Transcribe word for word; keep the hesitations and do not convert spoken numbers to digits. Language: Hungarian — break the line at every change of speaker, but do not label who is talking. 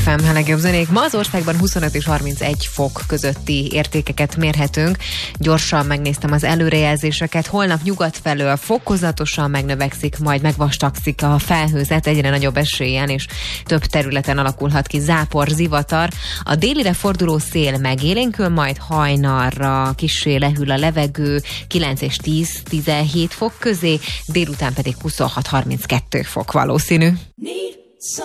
ef em, a legjobb zenék. Ma az országban huszonöt és harmincegy fok közötti értékeket mérhetünk. Gyorsan megnéztem az előrejelzéseket. Holnap nyugat felől fokozatosan megnövekszik, majd megvastagszik a felhőzet egyre nagyobb esélyen, és több területen alakulhat ki zápor, zivatar. A délire forduló szél megélénkül, majd hajnalra kissé lehűl a levegő, kilenc és tíz-tizenhét fok közé, délután pedig huszonhat-harminckettő fok valószínű.